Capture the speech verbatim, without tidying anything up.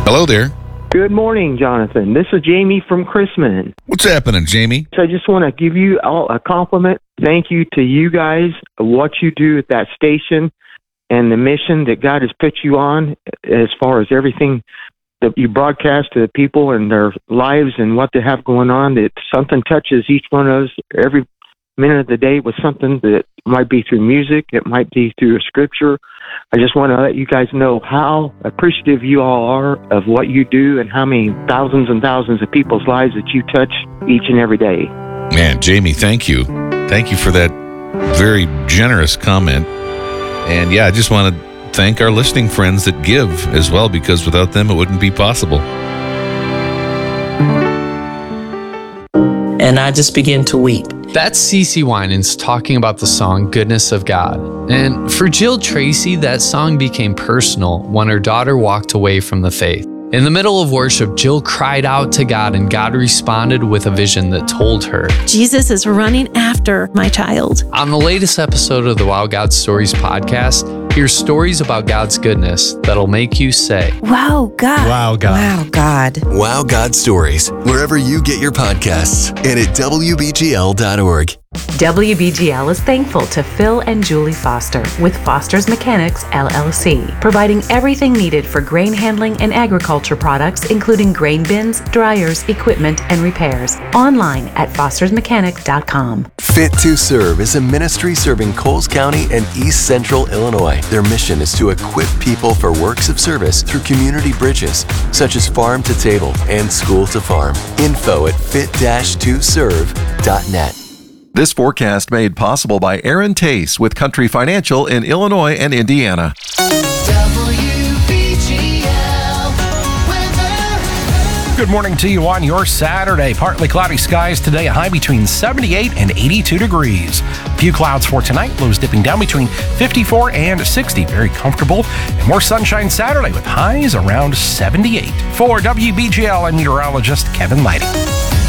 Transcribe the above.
Hello there. Good morning, Jonathan. This is Jamie from Chrisman. What's happening, Jamie? So I just want to give you all a compliment. Thank you to you guys, what you do at that station and the mission that God has put you on as far as everything that you broadcast to the people and their lives and what they have going on, that something touches each one of us every minute of the day with something that might be through music, it might be through a scripture. I just want to let you guys know how appreciative you all are of what you do and how many thousands and thousands of people's lives that you touch each and every day. Man, Jamie, thank you. Thank you for that very generous comment. And yeah, I just want to thank our listening friends that give as well, because without them, it wouldn't be possible. And I just began to weep. That's Cece Winans talking about the song Goodness of God. And for Jill Tracy, that song became personal when her daughter walked away from the faith. In the middle of worship, Jill cried out to God, and God responded with a vision that told her, Jesus is running after my child. On the latest episode of the Wow God Stories podcast, hear stories about God's goodness that'll make you say, Wow, God. Wow, God. Wow, God. Wow God Stories, wherever you get your podcasts and at W B G L dot org. W B G L is thankful to Phil and Julie Foster with Foster's Mechanics, L L C, providing everything needed for grain handling and agriculture products, including grain bins, dryers, equipment, and repairs. Online at fosters mechanic dot com. Fit to Serve is a ministry serving Coles County and East Central Illinois. Their mission is to equip people for works of service through community bridges, such as farm to table and school to farm. Info at fit dash to serve dot net. This forecast made possible by Aaron Tace with Country Financial in Illinois and Indiana. W B G L weather. Good morning to you on your Saturday. Partly cloudy skies today, a high between seventy-eight and eighty-two degrees. A few clouds for tonight, lows dipping down between fifty-four and sixty. Very comfortable. And more sunshine Saturday with highs around seventy-eight. For W B G L, I'm meteorologist Kevin Lighting.